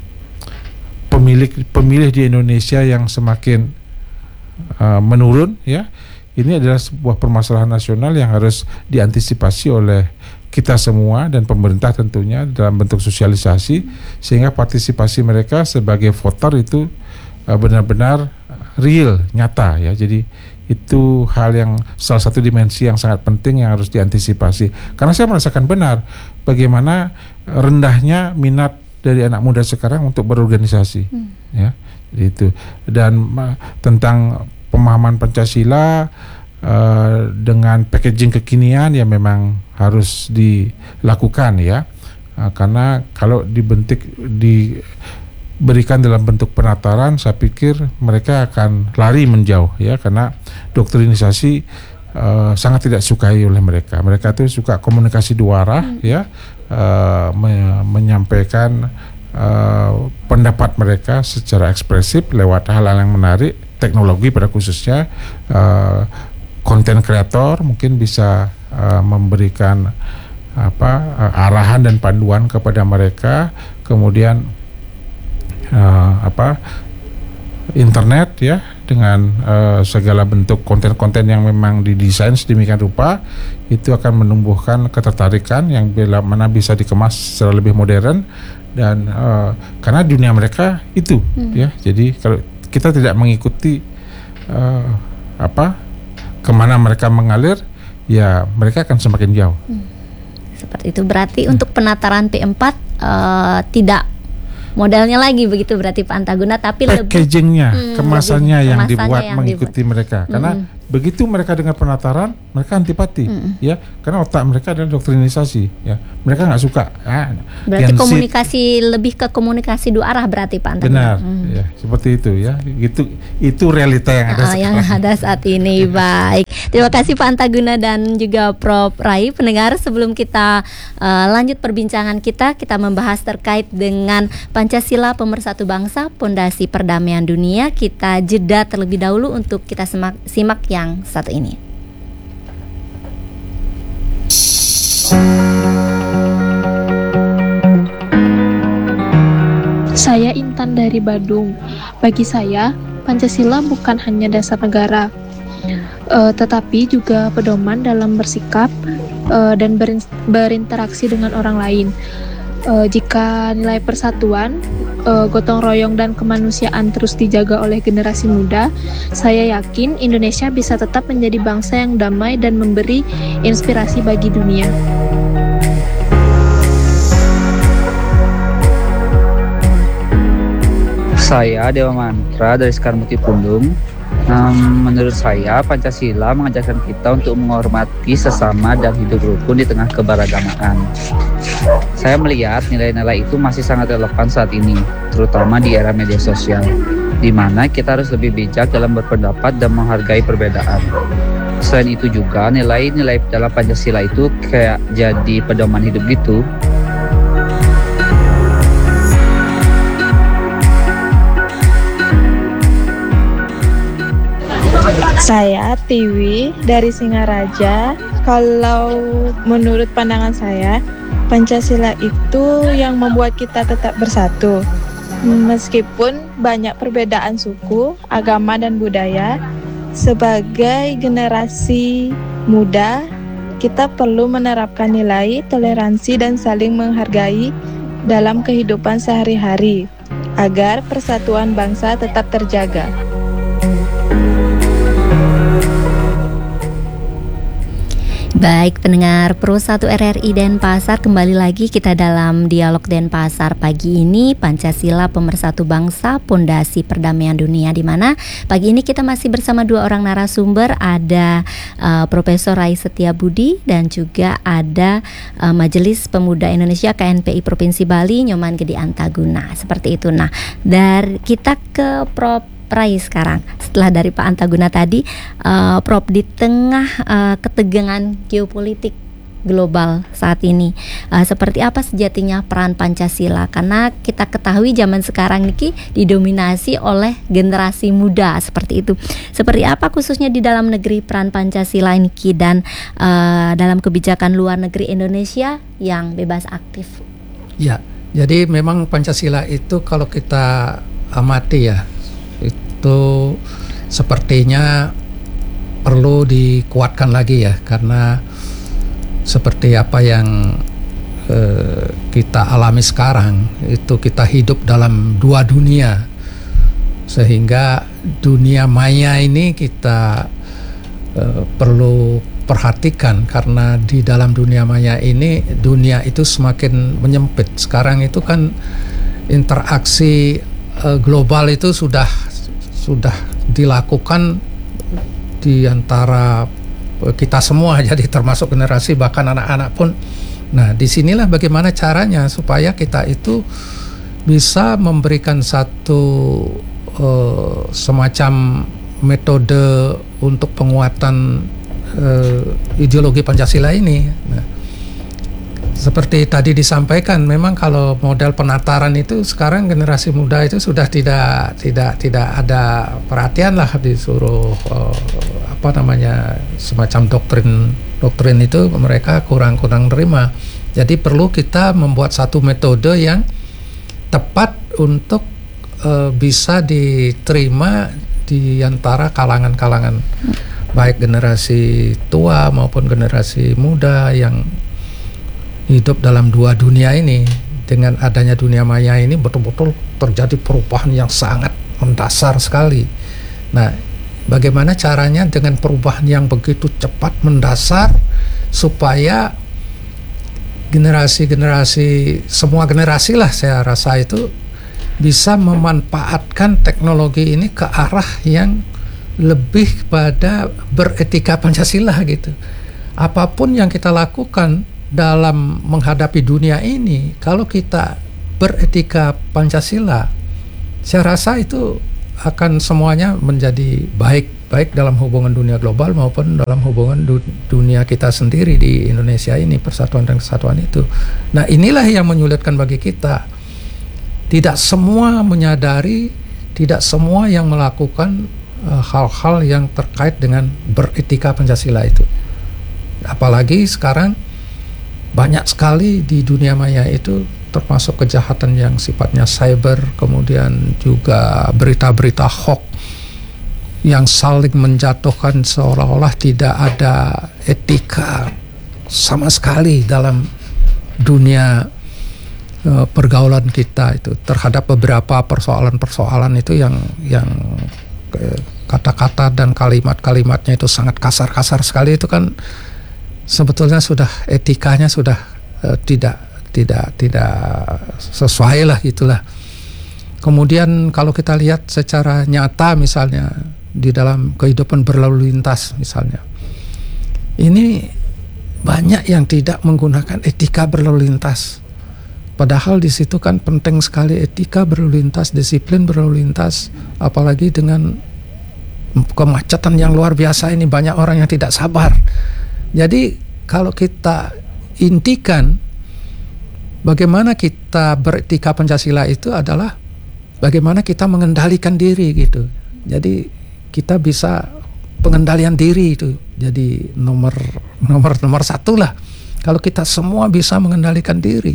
pemilih pemilih di Indonesia yang semakin uh, menurun ya. Ini adalah sebuah permasalahan nasional yang harus diantisipasi oleh kita semua dan pemerintah tentunya dalam bentuk sosialisasi sehingga partisipasi mereka sebagai voter itu uh, benar-benar real, nyata ya. Jadi itu hal yang salah satu dimensi yang sangat penting yang harus diantisipasi. Karena saya merasakan benar bagaimana rendahnya minat dari anak muda sekarang untuk berorganisasi hmm. ya. Jadi itu dan uh, tentang pemahaman Pancasila Uh, dengan packaging kekinian ya memang harus dilakukan ya, uh, karena kalau dibentuk diberikan dalam bentuk penataran saya pikir mereka akan lari menjauh ya, karena doktrinisasi uh, sangat tidak sukai oleh mereka. Mereka tuh suka komunikasi dua arah hmm. ya, uh, me- menyampaikan uh, pendapat mereka secara ekspresif lewat hal-hal yang menarik, teknologi pada khususnya. uh, Konten kreator mungkin bisa uh, memberikan apa uh, arahan dan panduan kepada mereka, kemudian uh, apa internet ya dengan uh, segala bentuk konten-konten yang memang didesain sedemikian rupa itu akan menumbuhkan ketertarikan yang bila mana bisa dikemas secara lebih modern dan uh, karena dunia mereka itu hmm. ya. Jadi kalau kita tidak mengikuti uh, apa kemana mereka mengalir, ya mereka akan semakin jauh. Hmm. Seperti itu berarti hmm. untuk penataran P empat uh, tidak modalnya lagi begitu berarti Pak Antaguna, tapi packagingnya, lebih, kemasannya lebih, yang kemasannya dibuat yang mengikuti dibuat. mereka. Karena hmm. begitu mereka dengar penataran, mereka antipati, hmm. ya, karena otak mereka adalah doktrinisasi, ya, mereka nggak suka. Ah, berarti komunikasi lebih ke komunikasi dua arah berarti Pak Antaguna. Benar, hmm. ya, seperti itu, ya, gitu, itu realita yang ada. Oh, yang ada saat ini. Baik, terima kasih Pak Antaguna dan juga Prof Rai. Pendengar, sebelum kita uh, lanjut perbincangan kita, kita membahas terkait dengan Pancasila Pemersatu Bangsa, Pondasi Perdamaian Dunia. Kita jeda terlebih dahulu untuk kita semak, simak yang satu ini. Saya Intan dari Badung. Bagi saya, Pancasila bukan hanya dasar negara, uh, tetapi juga pedoman dalam bersikap uh, dan berin- berinteraksi dengan orang lain. Uh, jika nilai persatuan, uh, gotong royong dan kemanusiaan terus dijaga oleh generasi muda, saya yakin Indonesia bisa tetap menjadi bangsa yang damai dan memberi inspirasi bagi dunia. Saya Dewa Mantra dari Sekar Muti Pundung. Um, menurut saya Pancasila mengajarkan kita untuk menghormati sesama dan hidup rukun di tengah keberagaman. Saya melihat nilai-nilai itu masih sangat relevan saat ini, terutama di era media sosial, di mana kita harus lebih bijak dalam berpendapat dan menghargai perbedaan. Selain itu juga nilai-nilai dalam Pancasila itu kayak jadi pedoman hidup gitu. Saya Tiwi dari Singaraja. Kalau menurut pandangan saya, Pancasila itu yang membuat kita tetap bersatu. Meskipun banyak perbedaan suku, agama, dan budaya, sebagai generasi muda, kita perlu menerapkan nilai, toleransi, dan saling menghargai dalam kehidupan sehari-hari, agar persatuan bangsa tetap terjaga. Baik pendengar Pro satu R R I Denpasar, kembali lagi kita dalam Dialog Denpasar pagi ini, Pancasila Pemersatu Bangsa, Pondasi Perdamaian Dunia, di mana pagi ini kita masih bersama dua orang narasumber, ada uh, Profesor Rai Setiabudi dan juga ada uh, Majelis Pemuda Indonesia K N P I Provinsi Bali, Nyoman Gede Antaguna, seperti itu. Nah, dari kita ke Prof Rai sekarang, setelah dari Pak Antaguna tadi, uh, Prof, di tengah uh, ketegangan geopolitik global saat ini, uh, seperti apa sejatinya peran Pancasila? Karena kita ketahui zaman sekarang ini didominasi oleh generasi muda, seperti itu. Seperti apa khususnya di dalam negeri peran Pancasila ini, dan uh, dalam kebijakan luar negeri Indonesia yang bebas aktif? Ya, jadi memang Pancasila itu kalau kita amati ya, itu sepertinya perlu dikuatkan lagi ya, karena seperti apa yang eh, kita alami sekarang, itu kita hidup dalam dua dunia, sehingga dunia maya ini kita eh, perlu perhatikan, karena di dalam dunia maya ini dunia itu semakin menyempit. Sekarang itu kan interaksi eh, global itu sudah sudah dilakukan di antara kita semua, jadi termasuk generasi bahkan anak-anak pun. Nah, disinilah bagaimana caranya supaya kita itu bisa memberikan satu uh, semacam metode untuk penguatan uh, ideologi Pancasila ini. Nah, seperti tadi disampaikan, memang kalau model penataran itu sekarang generasi muda itu sudah tidak tidak tidak ada perhatian lah, disuruh uh, apa namanya semacam doktrin doktrin itu mereka kurang-kurang terima. Jadi perlu kita membuat satu metode yang tepat untuk uh, bisa diterima di antara kalangan-kalangan, baik generasi tua maupun generasi muda yang hidup dalam dua dunia ini. Dengan adanya dunia maya ini betul-betul terjadi perubahan yang sangat mendasar sekali. Nah, bagaimana caranya dengan perubahan yang begitu cepat mendasar supaya generasi-generasi, semua generasi lah saya rasa itu bisa memanfaatkan teknologi ini ke arah yang lebih pada beretika Pancasila gitu. Apapun yang kita lakukan dalam menghadapi dunia ini, kalau kita beretika Pancasila, saya rasa itu akan semuanya menjadi baik, baik dalam hubungan dunia global maupun dalam hubungan du- dunia kita sendiri di Indonesia ini, persatuan dan kesatuan itu. Nah, inilah yang menyulitkan bagi kita. Tidak semua menyadari, tidak semua yang melakukan uh, hal-hal yang terkait dengan beretika Pancasila itu. Apalagi sekarang banyak sekali di dunia maya itu, termasuk kejahatan yang sifatnya cyber, kemudian juga berita-berita hoax yang saling menjatuhkan seolah-olah tidak ada etika sama sekali dalam dunia uh, pergaulan kita itu terhadap beberapa persoalan-persoalan itu yang yang uh, kata-kata dan kalimat-kalimatnya itu sangat kasar-kasar sekali. Itu kan sebetulnya sudah etikanya sudah uh, tidak tidak tidak sesuai lah gitulah. Kemudian kalau kita lihat secara nyata misalnya di dalam kehidupan berlalu lintas misalnya, ini banyak yang tidak menggunakan etika berlalu lintas. Padahal di situ kan penting sekali etika berlalu lintas, disiplin berlalu lintas, apalagi dengan kemacetan yang luar biasa ini, banyak orang yang tidak sabar. Jadi kalau kita intikan bagaimana kita beretika Pancasila itu adalah bagaimana kita mengendalikan diri gitu. Jadi kita bisa pengendalian diri itu jadi nomor nomor nomor satu lah. Kalau kita semua bisa mengendalikan diri,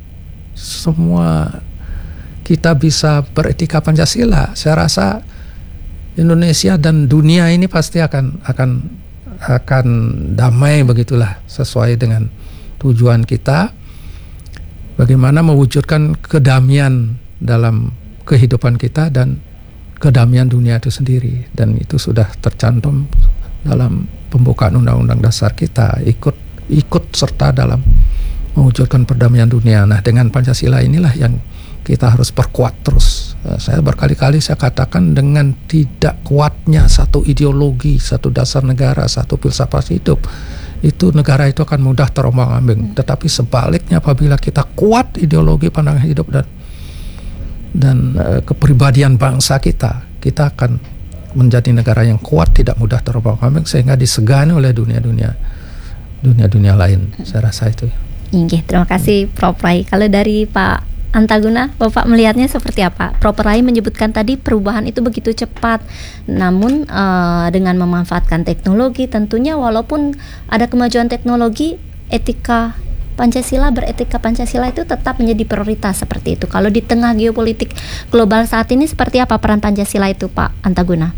semua kita bisa beretika Pancasila, saya rasa Indonesia dan dunia ini pasti akan akan akan damai begitulah, sesuai dengan tujuan kita bagaimana mewujudkan kedamaian dalam kehidupan kita dan kedamaian dunia itu sendiri. Dan itu sudah tercantum dalam pembukaan Undang-Undang Dasar kita, ikut ikut serta dalam mewujudkan perdamaian dunia. Nah, dengan Pancasila inilah yang kita harus perkuat terus. Saya berkali-kali saya katakan, dengan tidak kuatnya satu ideologi, satu dasar negara, satu filsafat hidup, itu negara itu akan mudah terombang-ambing. Tetapi sebaliknya, apabila kita kuat ideologi, pandangan hidup dan dan uh, kepribadian bangsa kita, kita akan menjadi negara yang kuat, tidak mudah terombang-ambing, sehingga disegani oleh dunia-dunia dunia-dunia lain. Saya rasa itu. Oke, terima kasih Prof Rai. Kalau dari Pak Antaguna, Bapak melihatnya seperti apa? Prof Rai menyebutkan tadi perubahan itu begitu cepat, namun uh, dengan memanfaatkan teknologi, tentunya walaupun ada kemajuan teknologi, etika Pancasila, beretika Pancasila itu tetap menjadi prioritas seperti itu. Kalau di tengah geopolitik global saat ini, seperti apa peran Pancasila itu, Pak Antaguna?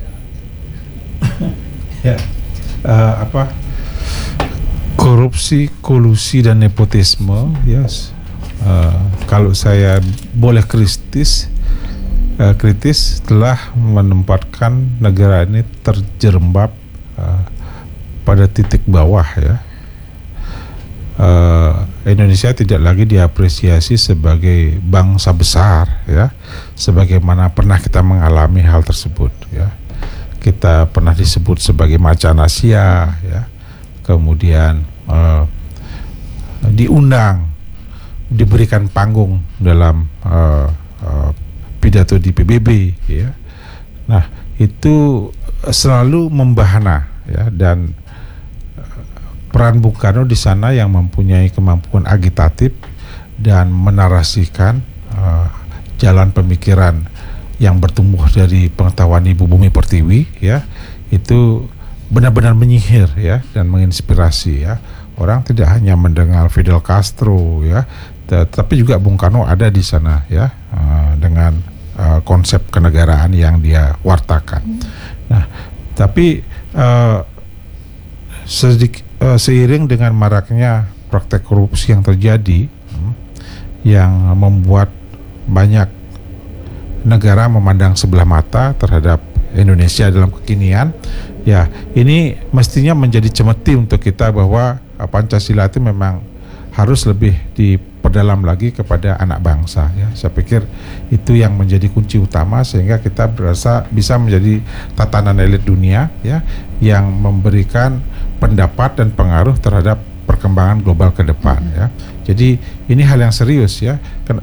Ya, uh, apa? Korupsi, kolusi dan nepotisme, yes. Uh, kalau saya boleh kritis, uh, kritis telah menempatkan negara ini terjerembab uh, pada titik bawah, ya. Uh, Indonesia tidak lagi diapresiasi sebagai bangsa besar, ya, sebagaimana pernah kita mengalami hal tersebut, ya. Kita pernah disebut sebagai macan Asia, ya. Kemudian uh, diundang, diberikan panggung dalam uh, uh, pidato di P B B, ya. Nah, itu selalu membahana, ya, dan uh, peran Bung Karno di sana yang mempunyai kemampuan agitatif dan menarasikan uh, jalan pemikiran yang bertumbuh dari pengetahuan Ibu Bumi Pertiwi, ya, itu benar-benar menyihir, ya, dan menginspirasi, ya. Orang tidak hanya mendengar Fidel Castro, ya, tetapi juga Bung Karno ada di sana, ya, uh, dengan uh, konsep kenegaraan yang dia wartakan. Hmm. Nah, tapi uh, sedik, uh, seiring dengan maraknya praktek korupsi yang terjadi, hmm, yang membuat banyak negara memandang sebelah mata terhadap Indonesia dalam kekinian, ya, ini mestinya menjadi cemeti untuk kita bahwa Pancasila itu memang harus lebih diperdalam lagi kepada anak bangsa, ya. Saya pikir itu yang menjadi kunci utama, sehingga kita berasa bisa menjadi tatanan elit dunia, ya, yang memberikan pendapat dan pengaruh terhadap perkembangan global ke depan, ya. Jadi ini hal yang serius, ya.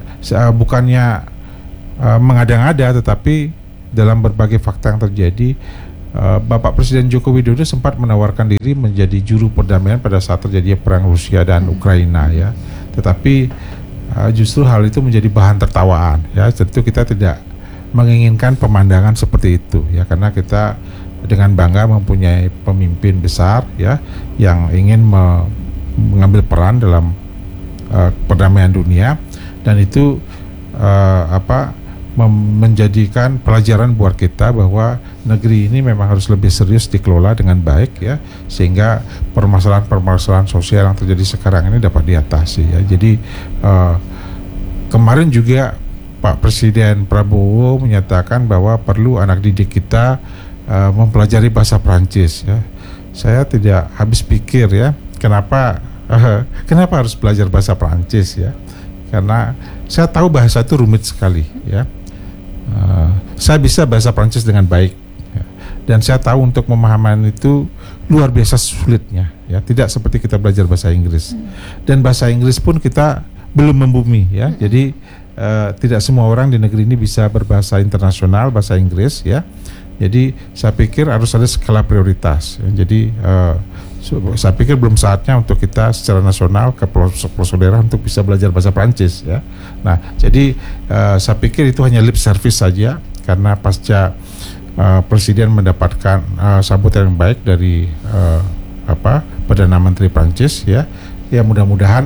Bukannya uh, mengada-ngada, tetapi dalam berbagai fakta yang terjadi, uh, Bapak Presiden Joko Widodo sempat menawarkan diri menjadi juru perdamaian pada saat terjadi perang Rusia dan Ukraina, ya. Tetapi uh, justru hal itu menjadi bahan tertawaan, ya. Tentu kita tidak menginginkan pemandangan seperti itu, ya, karena kita dengan bangga mempunyai pemimpin besar, ya, yang ingin me- mengambil peran dalam uh, perdamaian dunia, dan itu uh, apa menjadikan pelajaran buat kita bahwa negeri ini memang harus lebih serius dikelola dengan baik, ya, sehingga permasalahan-permasalahan sosial yang terjadi sekarang ini dapat diatasi, ya. Jadi uh, kemarin juga Pak Presiden Prabowo menyatakan bahwa perlu anak didik kita uh, mempelajari bahasa Prancis, ya. Saya tidak habis pikir, ya, kenapa uh, kenapa harus belajar bahasa Prancis, ya? Karena saya tahu bahasa itu rumit sekali, ya. Uh, saya bisa bahasa Prancis dengan baik, ya. Dan saya tahu untuk memahami itu luar biasa sulitnya, ya. Tidak seperti kita belajar bahasa Inggris, dan bahasa Inggris pun kita belum membumi, ya. Jadi uh, tidak semua orang di negeri ini bisa berbahasa internasional, bahasa Inggris, ya. Jadi saya pikir harus ada skala prioritas, ya. Jadi uh, saya pikir belum saatnya untuk kita secara nasional ke pelosok-pelosok daerah untuk bisa belajar bahasa Prancis, ya. Nah, jadi uh, saya pikir itu hanya lip service saja, karena pasca uh, Presiden mendapatkan uh, sambutan yang baik dari uh, apa Perdana Menteri Prancis, ya. Ya, mudah-mudahan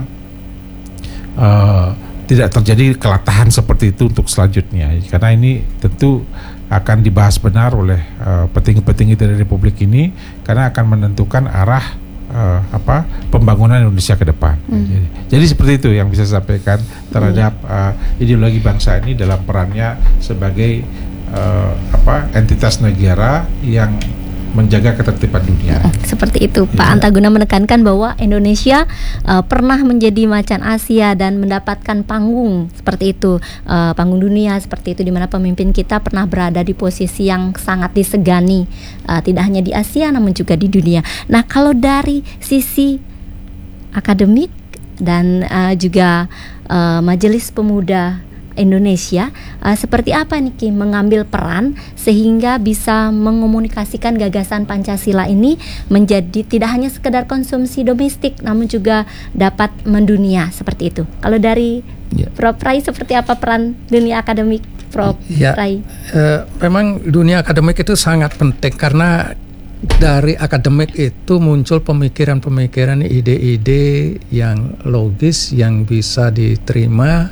uh, tidak terjadi kelatahan seperti itu untuk selanjutnya, karena ini tentu akan dibahas benar oleh uh, petinggi-petinggi dari Republik ini, karena akan menentukan arah uh, apa pembangunan Indonesia ke depan. Hmm. Jadi, jadi seperti itu yang bisa saya sampaikan terhadap uh, ideologi bangsa ini dalam perannya sebagai uh, apa entitas negara yang menjaga ketertiban dunia. Seperti itu, Pak ya. Antaguna menekankan bahwa Indonesia uh, pernah menjadi macan Asia dan mendapatkan panggung seperti itu, uh, panggung dunia seperti itu, di mana pemimpin kita pernah berada di posisi yang sangat disegani, uh, tidak hanya di Asia namun juga di dunia. Nah, kalau dari sisi akademik dan uh, juga uh, Majelis Pemuda Indonesia, uh, seperti apa nih Ki mengambil peran sehingga bisa mengomunikasikan gagasan Pancasila ini menjadi tidak hanya sekedar konsumsi domestik namun juga dapat mendunia seperti itu. Kalau dari ya. Prof Rai, seperti apa peran dunia akademik, Prof ya, Rai? Uh, memang dunia akademik itu sangat penting karena dari akademik itu muncul pemikiran-pemikiran, ide-ide yang logis yang bisa diterima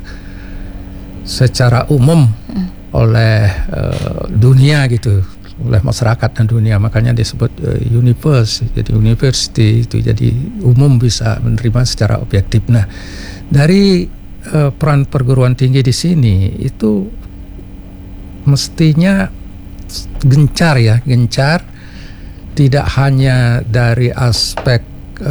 secara umum hmm. oleh uh, dunia gitu, oleh masyarakat dan dunia. Makanya disebut uh, universe. Jadi university itu jadi umum, bisa menerima secara objektif. Nah, dari uh, peran perguruan tinggi di sini itu mestinya gencar ya, gencar tidak hanya dari aspek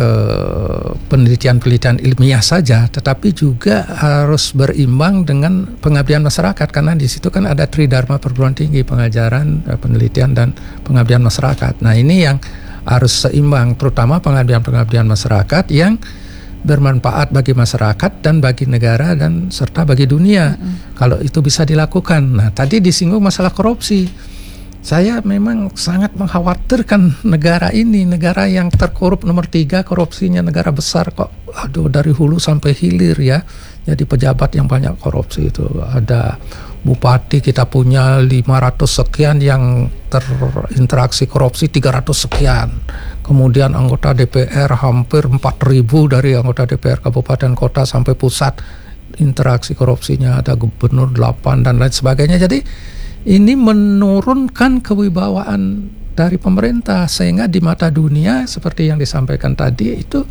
Uh, penelitian-penelitian ilmiah saja, tetapi juga harus berimbang dengan pengabdian masyarakat, karena di situ kan ada tridharma perguruan tinggi, pengajaran, uh, penelitian dan pengabdian masyarakat. Nah, ini yang harus seimbang, terutama pengabdian-pengabdian masyarakat yang bermanfaat bagi masyarakat dan bagi negara dan serta bagi dunia. Mm-hmm. Kalau itu bisa dilakukan. Nah, tadi disinggung masalah korupsi. Saya memang sangat mengkhawatirkan negara ini, negara yang terkorup nomor tiga, korupsinya negara besar kok. Aduh, dari hulu sampai hilir ya. Jadi pejabat yang banyak korupsi itu. Ada bupati kita punya lima ratus sekian yang terinteraksi korupsi tiga ratus sekian. Kemudian anggota D P R hampir empat ribu, dari anggota D P R kabupaten kota sampai pusat interaksi korupsinya. Ada gubernur delapan dan lain sebagainya. Jadi ini menurunkan kewibawaan dari pemerintah, sehingga di mata dunia seperti yang disampaikan tadi itu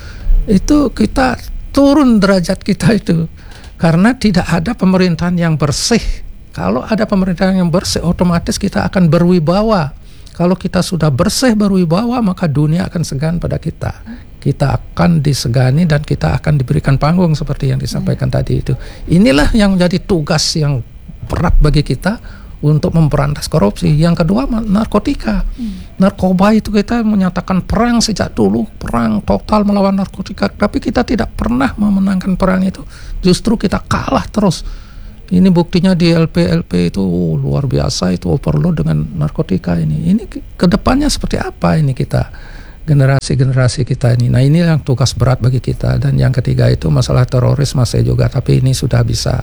itu kita turun derajat kita itu karena tidak ada pemerintahan yang bersih. Kalau ada pemerintahan yang bersih, otomatis kita akan berwibawa. Kalau kita sudah bersih, berwibawa, maka dunia akan segan pada kita. Kita akan disegani dan kita akan diberikan panggung seperti yang disampaikan hmm. tadi itu. Inilah yang menjadi tugas yang berat bagi kita untuk memberantas korupsi. Yang kedua, narkotika. Hmm. Narkoba itu kita menyatakan perang sejak dulu, perang total melawan narkotika, tapi kita tidak pernah memenangkan perang itu. Justru kita kalah terus. Ini buktinya di L P L P itu oh, luar biasa, itu overload dengan narkotika ini. Ini kedepannya seperti apa ini kita? Generasi-generasi kita ini. Nah, ini yang tugas berat bagi kita. Dan yang ketiga itu masalah teroris masih juga, tapi ini sudah bisa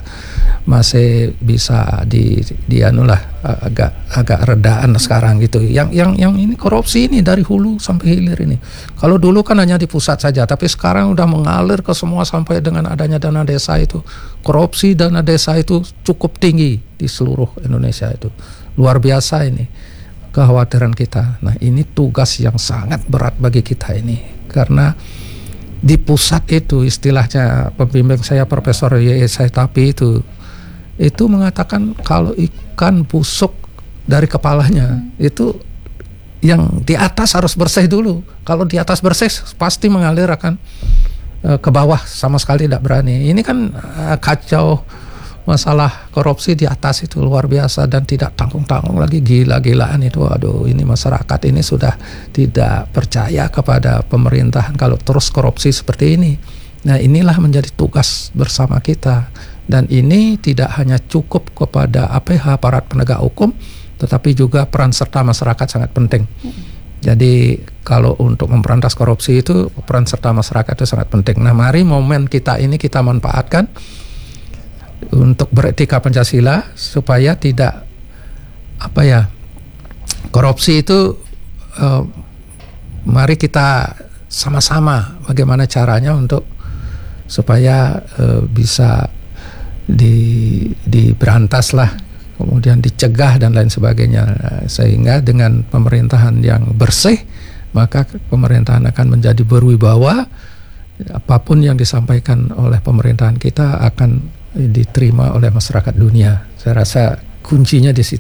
masih bisa di di anulah agak agak redaan sekarang gitu. Yang yang yang ini korupsi ini dari hulu sampai hilir ini. Kalau dulu kan hanya di pusat saja, tapi sekarang udah mengalir ke semua sampai dengan adanya dana desa itu. Korupsi dana desa itu cukup tinggi di seluruh Indonesia itu. Luar biasa ini kekhawatiran kita. Nah, ini tugas yang sangat berat bagi kita ini, karena di pusat itu istilahnya pembimbing saya Profesor Y E Saitapi itu itu mengatakan kalau ikan busuk dari kepalanya hmm. itu yang di atas harus bersih dulu. Kalau di atas bersih pasti mengalir akan uh, ke bawah, sama sekali tidak berani. Ini kan uh, kacau. Masalah korupsi di atas itu luar biasa dan tidak tanggung-tanggung lagi, gila-gilaan itu. Aduh, ini masyarakat ini sudah tidak percaya kepada pemerintahan kalau terus korupsi seperti ini. Nah, inilah menjadi tugas bersama kita, dan ini tidak hanya cukup kepada A P H, aparat penegak hukum, tetapi juga peran serta masyarakat sangat penting. Jadi kalau untuk memberantas korupsi itu peran serta masyarakat itu sangat penting. Nah, mari momen kita ini kita manfaatkan untuk beretika Pancasila supaya tidak apa ya korupsi itu uh, mari kita sama-sama bagaimana caranya untuk supaya uh, bisa di diberantas lah, kemudian dicegah dan lain sebagainya. Nah, sehingga dengan pemerintahan yang bersih maka pemerintahan akan menjadi berwibawa. Apapun yang disampaikan oleh pemerintahan kita akan diterima oleh masyarakat dunia. Saya rasa kuncinya di situ.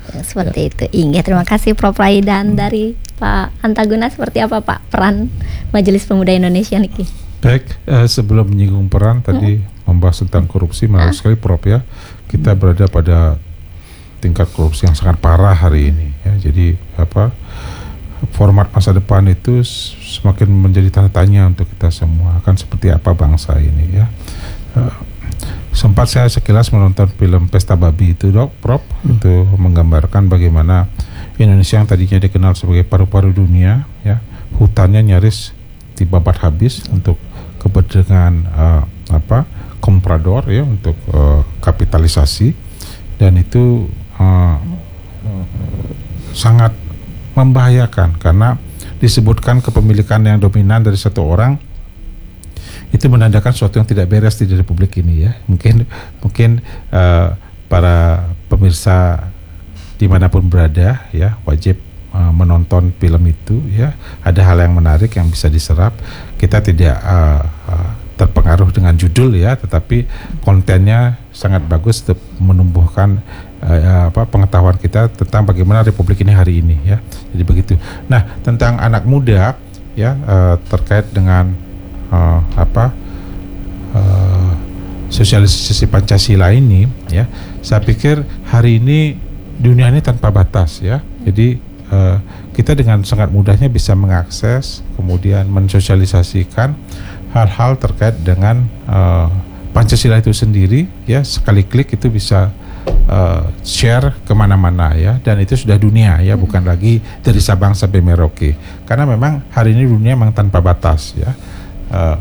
Seperti ya. Itu. Ingat, terima kasih Prof Rai. Dan hmm. dari Pak Antaguna, seperti apa Pak peran Majelis Pemuda Indonesia niki? Baik, eh, sebelum menyinggung peran tadi hmm. membahas tentang korupsi, menarik ah. sekali Prof ya. Kita hmm. berada pada tingkat korupsi yang sangat parah hari ini ya. Jadi apa format masa depan itu semakin menjadi tanda tanya untuk kita semua, akan seperti apa bangsa ini ya. Uh, sempat saya sekilas menonton film Pesta Babi itu dok, Prof, hmm. itu menggambarkan bagaimana Indonesia yang tadinya dikenal sebagai paru-paru dunia ya, hutannya nyaris dibabat habis untuk kepentingan uh, apa komprador ya, untuk uh, kapitalisasi, dan itu uh, uh, sangat membahayakan karena disebutkan kepemilikan yang dominan dari satu orang itu menandakan sesuatu yang tidak beres di Republik ini ya. Mungkin mungkin uh, para pemirsa dimanapun berada ya wajib uh, menonton film itu ya. Ada hal yang menarik yang bisa diserap. Kita tidak uh, uh, terpengaruh dengan judul ya, tetapi kontennya sangat bagus untuk menumbuhkan uh, apa pengetahuan kita tentang bagaimana Republik ini hari ini ya. Jadi begitu. Nah, tentang anak muda ya, uh, terkait dengan uh, apa uh, sosialisasi Pancasila ini ya, saya pikir hari ini dunia ini tanpa batas ya. Jadi uh, kita dengan sangat mudahnya bisa mengakses kemudian mensosialisasikan hal-hal terkait dengan uh, Pancasila itu sendiri ya. Sekali klik itu bisa uh, share kemana-mana ya, dan itu sudah dunia ya, bukan lagi dari Sabang sampai Merauke, karena memang hari ini dunia memang tanpa batas ya. Uh,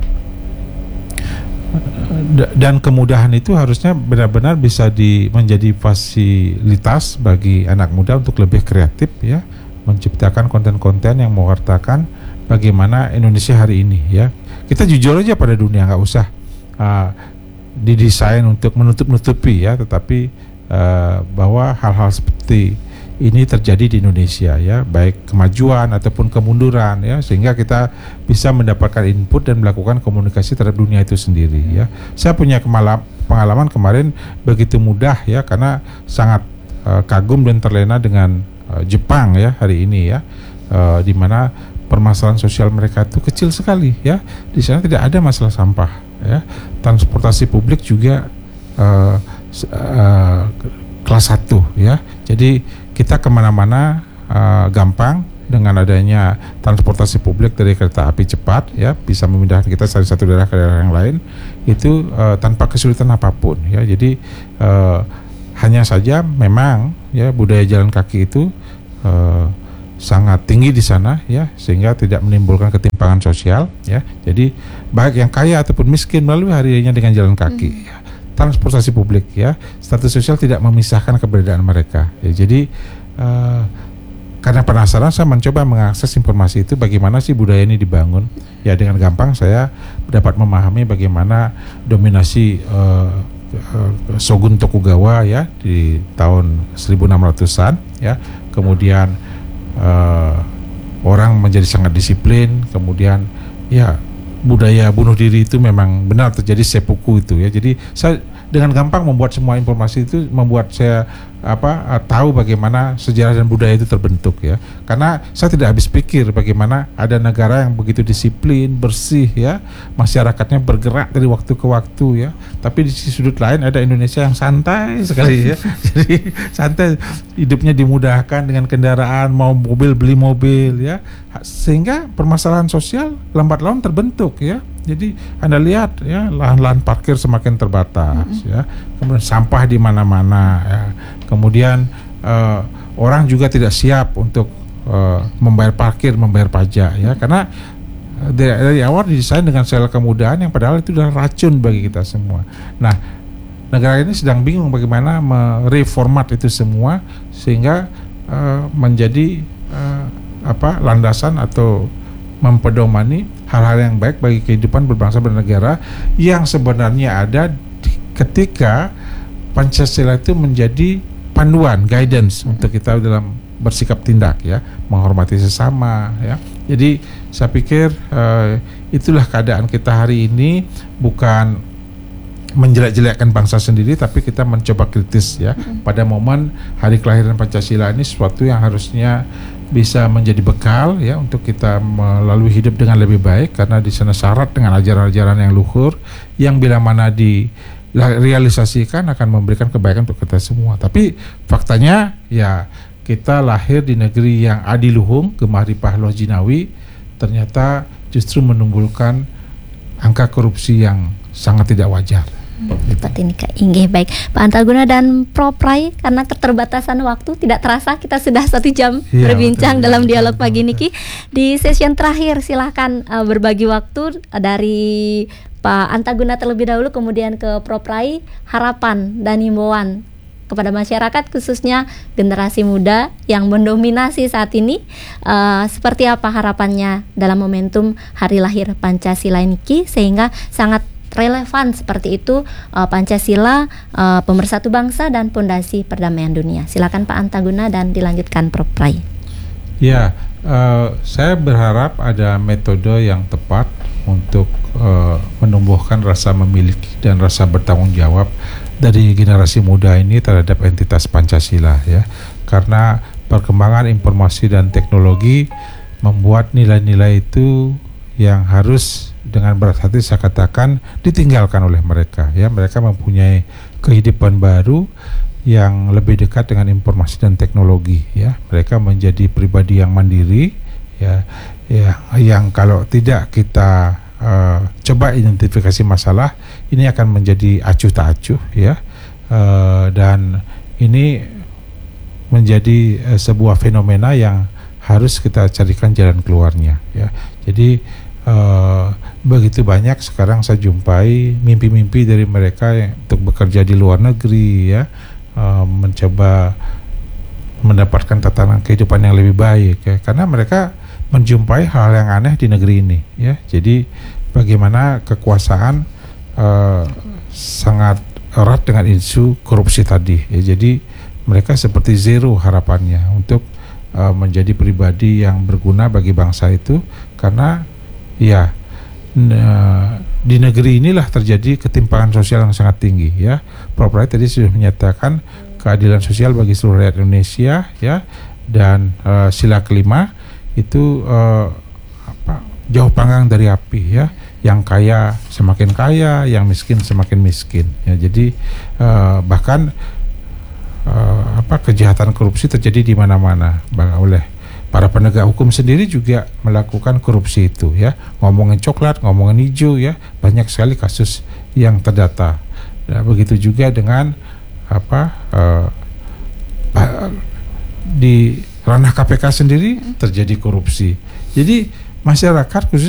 dan kemudahan itu harusnya benar-benar bisa di, menjadi fasilitas bagi anak muda untuk lebih kreatif ya, menciptakan konten-konten yang mewartakan bagaimana Indonesia hari ini ya. Kita jujur aja pada dunia, nggak usah uh, didesain untuk menutup-nutupi ya, tetapi uh, bahwa hal-hal seperti ini terjadi di Indonesia ya, baik kemajuan ataupun kemunduran ya, sehingga kita bisa mendapatkan input dan melakukan komunikasi terhadap dunia itu sendiri ya. Saya punya kemalam, pengalaman kemarin begitu mudah ya, karena sangat uh, kagum dan terlena dengan uh, Jepang ya hari ini ya, uh, di mana permasalahan sosial mereka itu kecil sekali ya. Di sana tidak ada masalah sampah ya. Transportasi publik juga uh, uh, kelas satu ya. Jadi kita kemana-mana uh, gampang dengan adanya transportasi publik dari kereta api cepat ya, bisa memindahkan kita dari satu daerah ke daerah yang lain itu uh, tanpa kesulitan apapun ya. Jadi uh, hanya saja memang ya budaya jalan kaki itu uh, sangat tinggi di sana ya, sehingga tidak menimbulkan ketimpangan sosial ya. Jadi baik yang kaya ataupun miskin melalui harinya dengan jalan kaki hmm. ya. Transportasi publik ya, status sosial tidak memisahkan keberadaan mereka ya. Jadi uh, karena penasaran saya mencoba mengakses informasi itu, bagaimana sih budaya ini dibangun ya. Dengan gampang saya dapat memahami bagaimana dominasi uh, uh, Shogun Tokugawa ya di tahun seribu enam ratusan ya. Kemudian Uh, orang menjadi sangat disiplin, kemudian ya budaya bunuh diri itu memang benar terjadi seppuku itu ya. Jadi saya dengan gampang membuat semua informasi itu, membuat saya apa uh, tahu bagaimana sejarah dan budaya itu terbentuk ya. Karena saya tidak habis pikir bagaimana ada negara yang begitu disiplin, bersih ya, masyarakatnya bergerak dari waktu ke waktu ya. Tapi di sudut lain ada Indonesia yang santai sekali ya. Jadi santai, hidupnya dimudahkan dengan kendaraan, mau mobil beli mobil ya. Sehingga permasalahan sosial lambat laun terbentuk ya. Jadi Anda lihat ya, lahan-lahan parkir semakin terbatas mm-hmm. ya. Kemudian sampah di mana-mana ya. Kemudian uh, orang juga tidak siap untuk uh, membayar parkir, membayar pajak ya, karena dari, dari awal didesain dengan segala kemudahan yang padahal itu adalah racun bagi kita semua. Nah, negara ini sedang bingung bagaimana mereformat itu semua sehingga uh, menjadi uh, apa landasan atau mempedomani hal-hal yang baik bagi kehidupan berbangsa bernegara yang sebenarnya ada ketika Pancasila itu menjadi panduan, guidance untuk kita dalam bersikap tindak ya, menghormati sesama ya. Jadi saya pikir uh, itulah keadaan kita hari ini, bukan menjelek-jelekkan bangsa sendiri, tapi kita mencoba kritis ya. Mm-hmm. Pada momen hari kelahiran Pancasila ini sesuatu yang harusnya bisa menjadi bekal ya untuk kita melalui hidup dengan lebih baik, karena di sana syarat dengan ajaran-ajaran yang luhur yang bila mana direalisasikan akan memberikan kebaikan untuk kita semua. Tapi faktanya ya kita lahir di negeri yang adiluhung, gemah ripah loh jinawi, ternyata justru menimbulkan angka korupsi yang sangat tidak wajar. Hmm, seperti ini Kak Inggih. Baik Pak Antaguna dan Prof Prai, karena keterbatasan waktu tidak terasa kita sudah satu jam ya, berbincang betul, dalam betul, dialog betul, pagi betul. Niki. Di session terakhir silahkan uh, berbagi waktu dari Pak Antaguna terlebih dahulu, kemudian ke Prof Prai, harapan dan himbauan kepada masyarakat khususnya generasi muda yang mendominasi saat ini, uh, seperti apa harapannya dalam momentum hari lahir Pancasila Niki sehingga sangat relevan seperti itu, uh, Pancasila, uh, pemersatu bangsa dan pondasi perdamaian dunia. Silakan Pak Antaguna dan dilanjutkan Prof Prai. Ya, uh, saya berharap ada metode yang tepat untuk uh, menumbuhkan rasa memiliki dan rasa bertanggung jawab dari generasi muda ini terhadap entitas Pancasila ya. Karena perkembangan informasi dan teknologi membuat nilai-nilai itu yang harus dengan berat hati saya katakan ditinggalkan oleh mereka ya. Mereka mempunyai kehidupan baru yang lebih dekat dengan informasi dan teknologi ya. Mereka menjadi pribadi yang mandiri ya, ya yang kalau tidak kita uh, coba identifikasi masalah, ini akan menjadi acuh tak acuh ya. Uh, dan ini menjadi uh, sebuah fenomena yang harus kita carikan jalan keluarnya ya. Jadi Uh, begitu banyak sekarang saya jumpai mimpi-mimpi dari mereka yang untuk bekerja di luar negeri ya, uh, mencoba mendapatkan tatanan kehidupan yang lebih baik ya, karena mereka menjumpai hal yang aneh di negeri ini ya. Jadi bagaimana kekuasaan uh, sangat erat dengan isu korupsi tadi ya. Jadi mereka seperti zero harapannya untuk uh, menjadi pribadi yang berguna bagi bangsa itu, karena ya, nah, di negeri inilah terjadi ketimpangan sosial yang sangat tinggi ya. Prof Prai tadi sudah menyatakan keadilan sosial bagi seluruh rakyat Indonesia ya, dan uh, sila kelima itu uh, apa, jauh panggang dari api ya. Yang kaya semakin kaya, yang miskin semakin miskin ya. Jadi uh, bahkan uh, apa kejahatan korupsi terjadi di mana-mana oleh para penegak hukum sendiri juga melakukan korupsi itu ya. Ngomongin coklat, ngomongin hijau ya, banyak sekali kasus yang terdata. Nah, begitu juga dengan apa uh, di ranah K P K sendiri terjadi korupsi. Jadi masyarakat khususnya